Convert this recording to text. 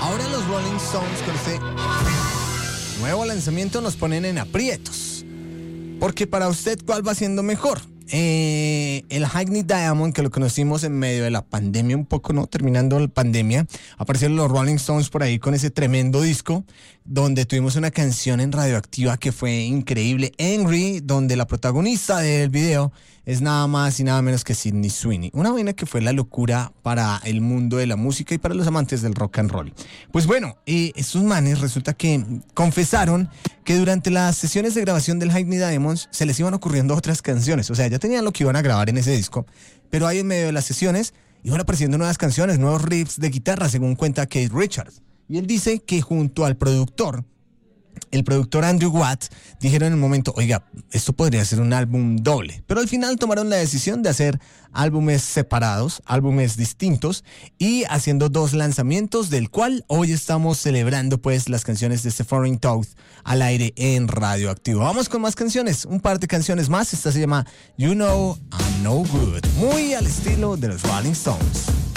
Ahora los Rolling Stones con este nuevo lanzamiento nos ponen en aprietos. Porque para usted, ¿cuál va siendo mejor? El Hackney Diamond, que lo conocimos en medio de la pandemia, un poco, ¿no? Terminando la pandemia, aparecieron los Rolling Stones por ahí con ese tremendo disco, donde tuvimos una canción en Radioactiva que fue increíble, Angry, donde la protagonista del video es nada más y nada menos que Sydney Sweeney. Una vaina que fue la locura para el mundo de la música y para los amantes del rock and roll. Pues bueno, estos manes resulta que confesaron que durante las sesiones de grabación del Hackney Diamonds se les iban ocurriendo otras canciones. O sea, ya tenían lo que iban a grabar en ese disco, pero ahí en medio de las sesiones iban apareciendo nuevas canciones, nuevos riffs de guitarra, según cuenta Keith Richards. Y él dice que junto al productor, el productor Andrew Watt, dijeron en el momento, oiga, esto podría ser un álbum doble. Pero al final tomaron la decisión de hacer álbumes separados, álbumes distintos, y haciendo 2 lanzamientos, del cual hoy estamos celebrando pues las canciones de este Foreign Thought al aire en Radioactivo. Vamos con más canciones, un par de canciones más. Esta se llama You Know I'm No Good, muy al estilo de los Rolling Stones.